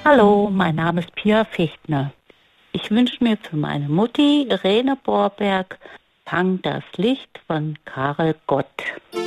Hallo, mein Name ist Pia Fichtner. Ich wünsche mir für meine Mutti Irene Borberg Fang das Licht von Karel Gott.